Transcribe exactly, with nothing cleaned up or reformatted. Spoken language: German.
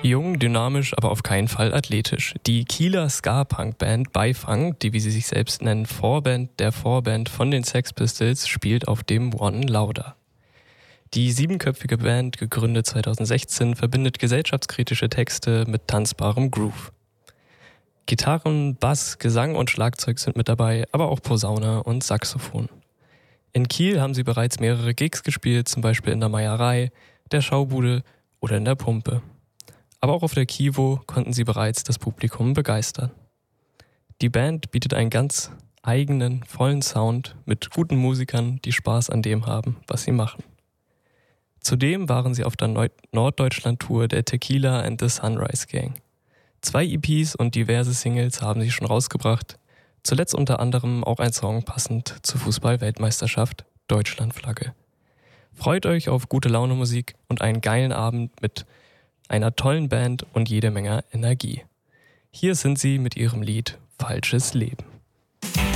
Jung, dynamisch, aber auf keinen Fall athletisch. Die Kieler Ska-Punk-Band Beifang, die wie sie sich selbst nennen Vorband der Vorband von den Sex Pistols, spielt auf dem One Louder. Die siebenköpfige Band, gegründet zweitausendsechzehn, verbindet gesellschaftskritische Texte mit tanzbarem Groove. Gitarren, Bass, Gesang und Schlagzeug sind mit dabei, aber auch Posaune und Saxophon. In Kiel haben sie bereits mehrere Gigs gespielt, zum Beispiel in der Meierei, der Schaubude oder in der Pumpe. Aber auch auf der Kivo konnten sie bereits das Publikum begeistern. Die Band bietet einen ganz eigenen, vollen Sound mit guten Musikern, die Spaß an dem haben, was sie machen. Zudem waren sie auf der Neu- Norddeutschland-Tour der Tequila and the Sunrise Gang. Zwei E Ps und diverse Singles haben sie schon rausgebracht, zuletzt unter anderem auch ein Song passend zur Fußball-Weltmeisterschaft Deutschlandflagge. Freut euch auf gute Laune Musik und einen geilen Abend mit einer tollen Band und jede Menge Energie. Hier sind sie mit ihrem Lied Falsches Leben.